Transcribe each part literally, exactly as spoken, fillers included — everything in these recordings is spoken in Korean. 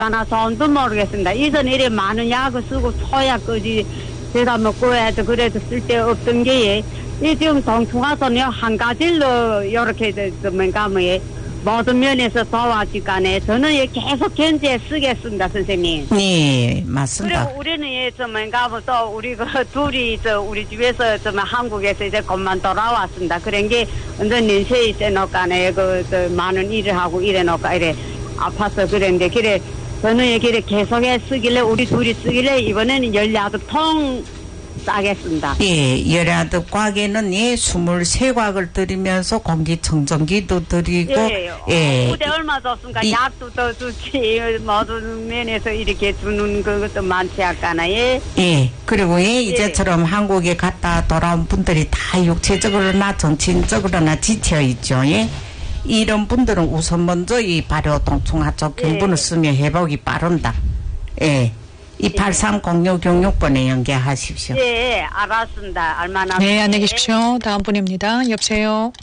하나 손도 모르겠습니다. 이전에 이래 많은 약을 쓰고 소약까지 대다 먹고 해도 그래도 쓸데없던 게 이 지금 동충하선요 한 가지로 이렇게 뭔가 뭐 모든 면에서 도와주간에 저는 계속 견제 쓰겠습니다, 선생님. 네, 맞습니다. 그리고 우리는 예, 좀 뭔가 또 우리 그 둘이 저 우리 집에서 좀 한국에서 이제 곧만 돌아왔습니다. 그런 게 완전 연세에 있어 놓간에 그 많은 일을 하고 이래 놓가 이래 아파서 그랬는데 그래 저는 그래 계속해 쓰길래 우리 둘이 쓰길래 이번에는 열야도 통 싸겠습니다. 예, 열야도 곽에는 예, 스물세 곽을 드리면서 공기청정기도 드리고, 예, 예. 무대 얼마 줬습니까? 이, 약도 더 주지, 모든 면에서 이렇게 주는 그것도 많지 않거나, 예. 예, 그리고 예, 이제처럼 예. 한국에 갔다 돌아온 분들이 다 육체적으로나 정신적으로나 지쳐있죠, 예. 이런 분들은 우선 먼저 이 발효 동충하 쪽 경분을 예. 쓰면 회복이 빠른다. 예. 이팔삼 공육육육 번에 연계하십시오. 예, 알았습니다. 얼마나. 네, 안녕히 계십시오. 다음 분입니다. 여보세요.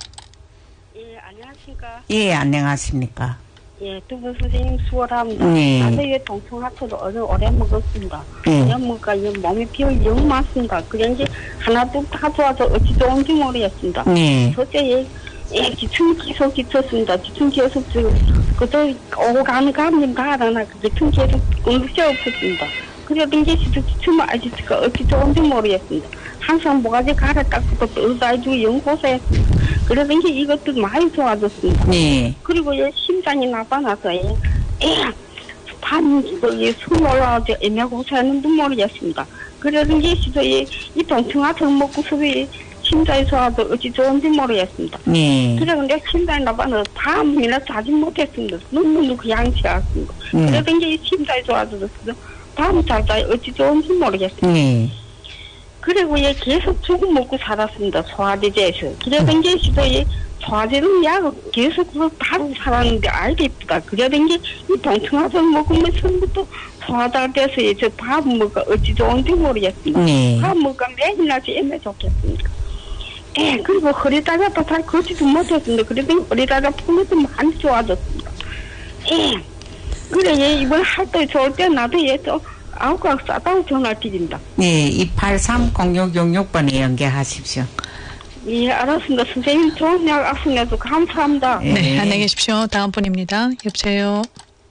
예, 안녕하십니까. 예, 안녕하십니까. 예, 두 분 선생님 수고합니다. 네. 나도 이 동충하초도 어제 오래 먹었습니다. 네. 그냥 먹으니까 이 몸이 비어 영 많습니다. 그런지 하나도 다 좋아서 어찌 좋은지 모르겠습니다. 네. 첫째, 예, 기침 계속 기쳤습니다. 기침 계속 지금 그저 오고 가는 가면 다 알아나 기침 계속 공급시 없었습니다. 그래도 이제 기침을 아직 어찌 좋은지 모르겠습니다. 항상 뭐가지 갈아 닦고 또 의사해주고 연고소했습니다. 그래서 이제 이것도 많이 좋아졌습니다. 네. 그리고 예, 심장이 나빠나서 예, 예, 밤 저기 숨 올라오지 애매고사했는지 모르겠습니다. 그래서 이제 이, 이 동충하청 먹고 서이 심장이 좋아서 어찌 좋은지 모르겠습니다. 네. 그래 근데 심장이 나빠서 밤이나 자지 못했습니다. 너무너무 그 양치했습니다. 네. 그래서 이제 심장이 좋아져서 밤 자자 어찌 좋은지 모르겠습니다. 네. 그리고 얘 계속 죽을 먹고 살았습니다. 소화제제에서. 그래서 이제 이 소화제는 약을 계속 바로 살았는데 알겠다. 그래서 이제 이 동충하선 먹으면 처음부터 소화가 돼서 저 밥 먹어 어찌 좋은지 모르겠습니다. 네. 밥 먹어 매일날씩 애매 좋겠습니다. 예, 그리고 허리다가 또 잘 걷지도 못했습니다. 그래도 허리다가 품에도 많이 좋아졌습니다. 예. 그래, 얘 이번 할때 좋을 때 나도 얘 또 아홉 각 싸다고 전화를 드립니다. 네, 이팔삼 공육육육 번에 연계하십시오. 예, 알았습니다. 선생님 좋은 약 아프네도 감사합니다. 네, 네, 안녕히 계십시오. 다음 분입니다. 여보세요.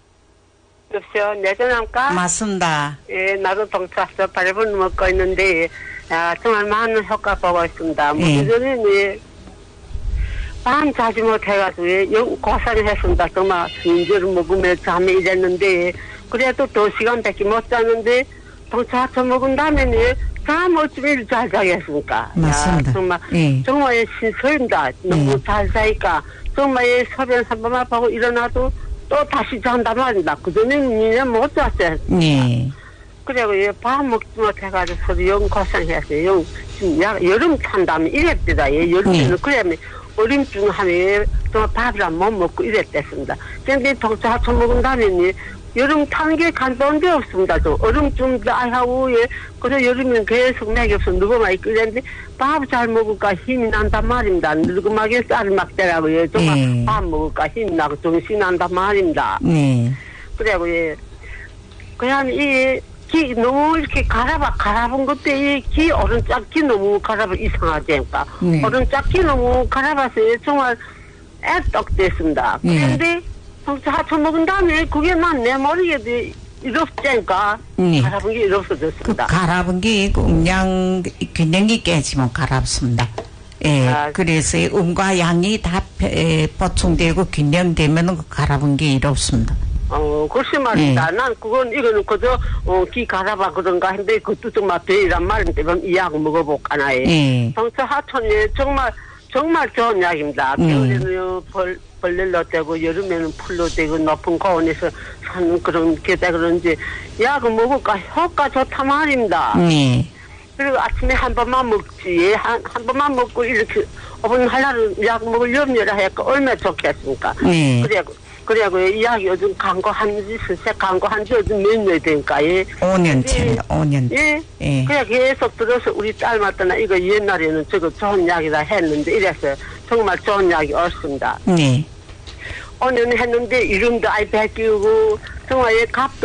여보세요, 내 전화입니까? 맞습니다. 예, 나도 동차서 팔 분 먹고 있는데, 아, 정말 많은 효과 보고 있습니다. 뭐, 예. 예전에, 밤 자지 못해가지고, 영, 고생했습니다. 정말, 진주를 먹으면 잠이 이랬는데, 그래도 두 시간밖에 못 자는데, 동차서 먹은 다음에, 잠 어쩌면 이렇게 잘 자겠습니까? 맞습니다. 야, 정말, 예. 정말 신서입니다. 너무 예. 잘 자니까, 정말 소변 한 번만 보고 일어나도 또 다시 잔단 말입니다. 그전에는 못 잤어요. 네. 그리고 밥 먹지 못해가지고 영 고생했어요. 영, 지금 야, 여름 찬다면 이랬대다. 예, 여름에는 네. 그러면 어림증 하면 정말 밥이랑 못 먹고 이랬댔습니다. 근데 동차하초 먹은 다음에 여름 타는 게 간단한 게 없습니다. 좀 얼음쯤 하고 예, 그래 여름엔 계속 맥이 없어 누구만 있고 이랬는데 밥 잘 먹을까 힘이 난단 말입니다. 늙음하게 쌀 막대라고요. 정말 네. 밥 먹을까 힘이 나고 정신이 난단 말입니다. 네. 그래고 예, 그냥 이 기 너무 이렇게 갈아봐 갈아본 것도 이기 얼음 짝기 너무 갈아봐 이상하지니까 네. 얼음 짝기 너무 갈아봐서 정말 애떡 됐습니다. 네. 그런데 하초 먹은 다음에 그게 난 내 머리에도 이롭다니까 네. 갈아본 게 그 이롭어졌습니다. 갈아본 게 음양 균형이 깨지면 갈아습니다. 예, 아, 그래서 음과 양이 다 에, 보충되고 균형되면 그 갈아본 게 이롭습니다. 어, 글쎄 말입니다. 네. 난 그건 이거는 그저 어, 기 갈아봐 그런가 했는데 그것도 정말 배이란 말인데 그럼 이 약 먹어볼까나요? 예. 정차 하천이 정말 정말 좋은 약입니다. 음. 겨울에는 벌 벌레로 되고 여름에는 풀로 되고 높은 고온에서 사는 그런 게다 그런지 약을 먹을까 효과 좋다 말입니다. 네. 그리고 아침에 한 번만 먹지 한, 한 번만 먹고 이렇게 오분 하나를 약 먹을 염려를 하니까 얼마나 좋겠습니까? 네. 그래고 그래고 이 약이 요즘 광고한지 실제 광고한지 요즘 몇 년 되니까 예. 오 년째입니다. 오 년. 예. 예. 그냥 계속 들어서 우리 딸마다나 이거 옛날에는 저거 좋은 약이다 했는데 이래서 정말 좋은 약이 없습니다. 네. 오 년 했는데 이름도 아이 베끼고 정말 이 값도